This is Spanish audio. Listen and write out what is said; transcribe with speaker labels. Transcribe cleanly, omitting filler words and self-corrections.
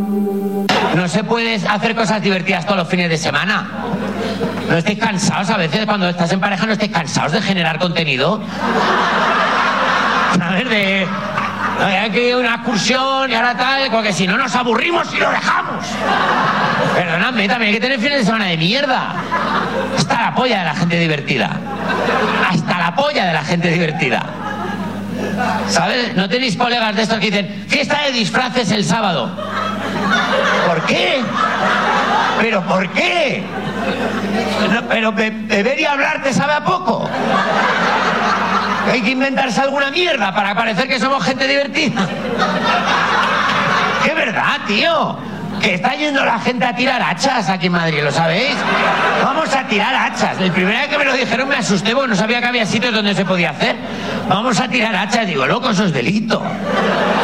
Speaker 1: No se puede hacer cosas divertidas todos los fines de semana. ¿No estáis cansados a veces cuando estás en pareja? ¿No estáis cansados de generar contenido? A ver, hay que ir a una excursión y ahora tal, porque si no nos aburrimos y lo dejamos. Perdóname, también hay que tener fines de semana de mierda. Hasta la polla de la gente divertida. Hasta la polla de la gente divertida. ¿Sabes? ¿No tenéis colegas de estos que dicen fiesta de disfraces el sábado? ¿Por qué? ¿Pero por qué? No, pero beber y hablar te sabe a poco. Hay que inventarse alguna mierda para parecer que somos gente divertida. ¡Qué verdad, tío! Que está yendo la gente a tirar hachas aquí en Madrid, ¿lo sabéis? Vamos a tirar hachas. La primera vez que me lo dijeron me asusté porque no sabía que había sitios donde se podía hacer. Vamos a tirar hachas. Digo, loco, eso es delito.